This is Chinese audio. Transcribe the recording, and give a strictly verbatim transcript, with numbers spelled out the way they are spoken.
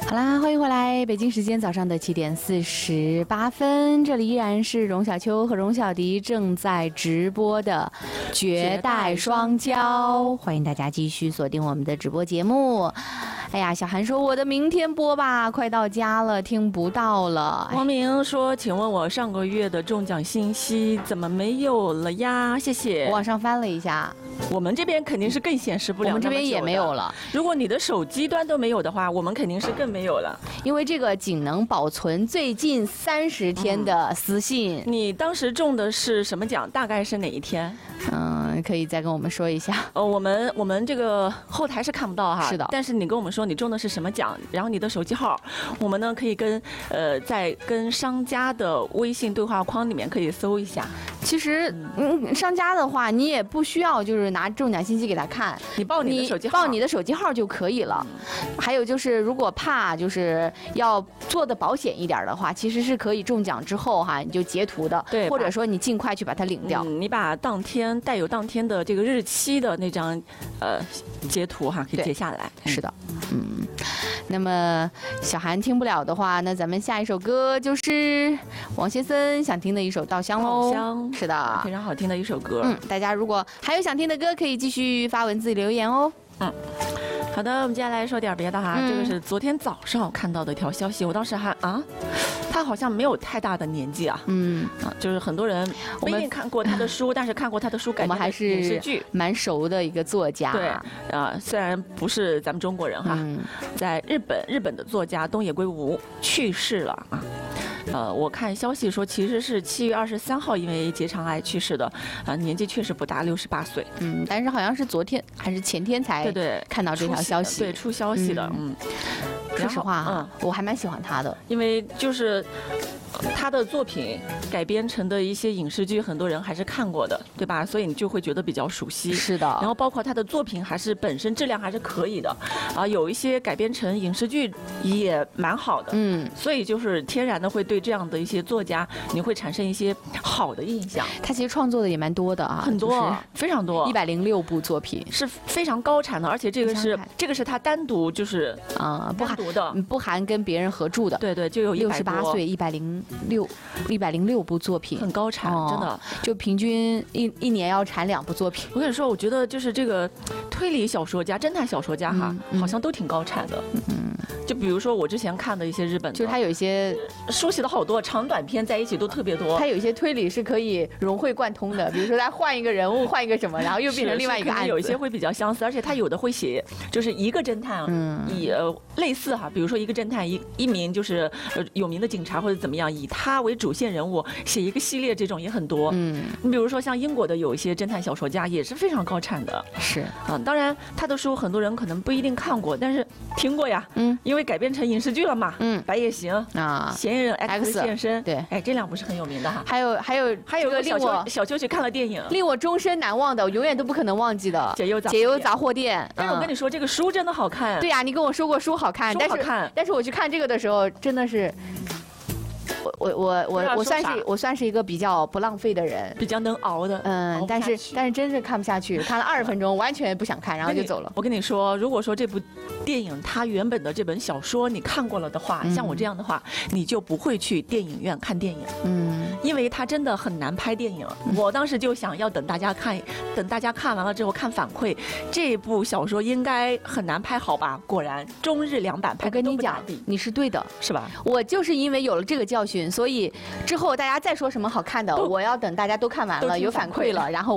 好啦，欢迎回来！北京时间早上的七点四十八分，这里依然是荣小秋和荣小迪正在直播的《绝代双骄》，欢迎大家继续锁定我们的直播节目。哎呀，小韩说我的明天播吧，快到家了，听不到了。 王明说，请问我上个月的中奖信息怎么没有了呀？谢谢。 我往上翻了一下， 我们这边肯定是更显示不了， 我们这边也没有了。 如果你的手机端都没有的话，我们肯定是更没有了。 因为这个仅能保存最近三十天的私信。 嗯、你当时中的是什么奖？大概是哪一天？ 嗯，可以再跟我们说一下。 呃，我们我们这个后台是看不到哈。 是的。 但是你跟我们说你中的是什么奖，然后你的手机号，我们呢可以跟呃在跟商家的微信对话框里面可以搜一下。 其实，嗯，商家的话你也不需要就是拿中奖信息给他看， 你报你的手机号， 报你的手机号就可以了。嗯、还有就是，如果怕就是要做的保险一点的话，其实是可以中奖之后哈，你就截图的， 对， 或者说你尽快去把它领掉。 嗯、你把当天带有当天的这个日期的那张呃截图哈，可以截下来。 是的，嗯。那么小韩听不了的话，那咱们下一首歌就是王先生想听的一首《稻香》喽。 稻香是的， 非常好听的一首歌。 嗯，大家如果还有想听的歌，可以继续发文字留言哦。 嗯。好的，我们接下来说点别的哈。嗯、这个是昨天早上看到的一条消息，我当时还啊，他好像没有太大的年纪啊。嗯啊，就是很多人不一定看过他的书，但是看过他的书改编的影视剧， 蛮熟的一个作家。 对啊，虽然不是咱们中国人哈，嗯、在日本，日本的作家东野圭吾去世了啊。呃，我看消息说，其实是七月二十三号因为结肠癌去世的，啊，年纪确实不大，六十八岁。 嗯，但是好像是昨天还是前天才对对看到这条消息， 对出消息的。嗯， 说实话哈，嗯，我还蛮喜欢他的， 因为就是他的作品改编成的一些影视剧，很多人还是看过的，对吧？所以你就会觉得比较熟悉。 是的。 然后包括他的作品还是本身质量还是可以的，啊，有一些改编成影视剧也蛮好的。嗯。所以就是天然的会对这样的一些作家，你会产生一些好的印象。 他其实创作的也蛮多的啊， 很多，就是、非常多， 一百零六部作品， 是非常高产的，而且这个是这个是他单独就是啊，不含独的， 不含跟别人合著的。 对对，就有六十八岁，一百零六。一百零六部作品， 很高产，哦、真的， 就平均一一年要产两部作品。 我跟你说，我觉得就是这个推理小说家、侦探小说家哈，嗯嗯、好像都挺高产的。嗯，就比如说我之前看的一些日本的， 就是他有一些书写的好多长短篇在一起都特别多。 他有一些推理是可以融会贯通的，比如说他换一个人物，换一个什么，然后又变成另外一个案子。 有一些会比较相似，而且他有的会写，就是一个侦探，嗯，以呃类似哈，比如说一个侦探一一名就是呃有名的警察或者怎么样，以他为主线人物写一个系列，这种也很多。嗯，你比如说像英国的有一些侦探小说家也是非常高产的。 是啊，当然他的书很多人可能不一定看过，但是听过呀。嗯，因为改编成影视剧了嘛。嗯，白夜行啊，嫌疑人 X 现身。 对， 哎，这两部是很有名的哈。 还有还有还有个令我小秋去看了电影， 令我终身难忘的，我永远都不可能忘记的解忧杂解忧杂货店。 但是我跟你说，这个书真的好看。 对呀，你跟我说过书好看， 书好看， 但是我去看这个的时候真的是。我我我我我算是我算是一个比较不浪费的人， 比较能熬的， 嗯，但是但是真是看不下去，看了二十分钟，完全不想看，然后就走了。 我跟你说，如果说这部电影它原本的这本小说你看过了的话，嗯、像我这样的话，你就不会去电影院看电影，嗯，因为它真的很难拍电影。嗯、我当时就想要等大家看，等大家看完了之后看反馈，这部小说应该很难拍好吧？果然中日两版拍的都不咋地。 你是对的， 是吧？ 我就是因为有了这个教训。所以之后大家再说什么好看的，我要等大家都看完了，有反馈了，然后。